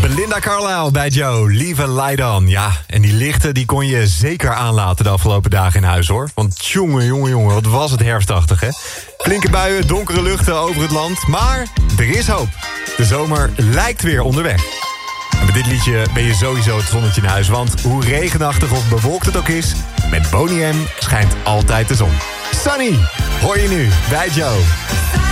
Belinda Carlisle bij Joe, Leave a Light On. Ja, en die lichten die kon je zeker aanlaten de afgelopen dagen in huis, hoor. Want jongen, wat was het herfstachtig, hè? Flinke buien, donkere luchten over het land. Maar er is hoop. De zomer lijkt weer onderweg. En met dit liedje ben je sowieso het zonnetje in huis. Want hoe regenachtig of bewolkt het ook is, met Boney M schijnt altijd de zon. Sunny, hoor je nu bij Joe.